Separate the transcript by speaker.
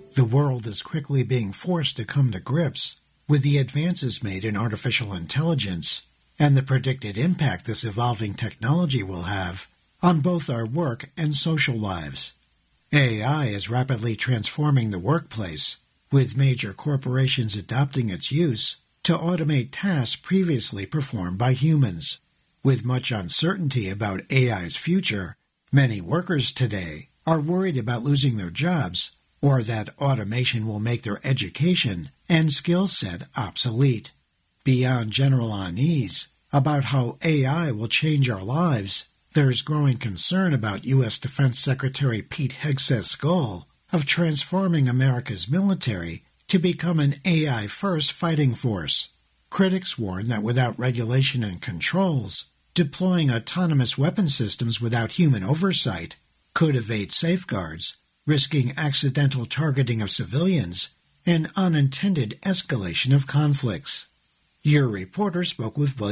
Speaker 1: The world is quickly being forced to come to grips with the advances made in artificial intelligence and the predicted impact this evolving technology will have on both our work and social lives. AI is rapidly transforming the workplace, with major corporations adopting its use to automate tasks previously performed by humans. With much uncertainty about AI's future, many workers today are worried about losing their jobs or that automation will make their education and skill set obsolete. Beyond general unease about how AI will change our lives, there's growing concern about U.S. Defense Secretary Pete Hegseth's goal of transforming America's military to become an AI-first fighting force. Critics warn that without regulation and controls, deploying autonomous weapon systems without human oversight could evade safeguards, risking accidental targeting of civilians and unintended escalation of conflicts. Your reporter spoke with William